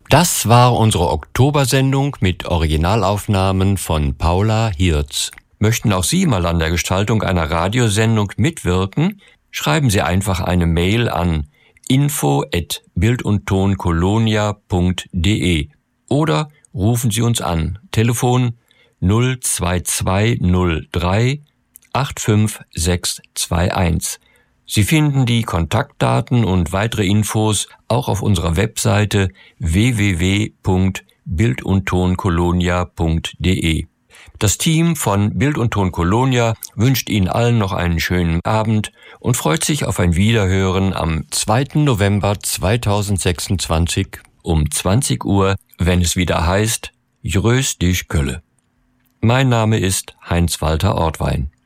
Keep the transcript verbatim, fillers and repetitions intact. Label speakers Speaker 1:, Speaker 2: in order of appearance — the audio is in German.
Speaker 1: Das war unsere Oktobersendung mit Originalaufnahmen von Paula Hirz. Möchten auch Sie mal an der Gestaltung einer Radiosendung mitwirken? Schreiben Sie einfach eine Mail an info at bildundtonkolonia punkt de oder rufen Sie uns an. Telefon null zwei zwei null drei acht fünf sechs zwei eins. Sie finden die Kontaktdaten und weitere Infos auch auf unserer Webseite w w w punkt bildundtonkolonia punkt de. Das Team von Bild und Ton Kolonia wünscht Ihnen allen noch einen schönen Abend und freut sich auf ein Wiederhören am zweiten November zweitausendsechsundzwanzig um zwanzig Uhr, wenn es wieder heißt Grüß dich Kölle. Mein Name ist Heinz-Walter Ortwein.